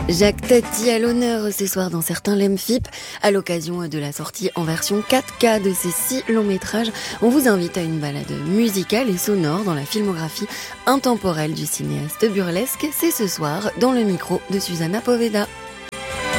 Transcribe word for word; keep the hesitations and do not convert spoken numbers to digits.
Jacques Tati à l'honneur ce soir dans Certains l'aiment F I P. À l'occasion de la sortie en version quatre K de ces six longs métrages, on vous invite à une balade musicale et sonore dans la filmographie intemporelle du cinéaste burlesque. C'est ce soir dans le micro de Susanna Poveda.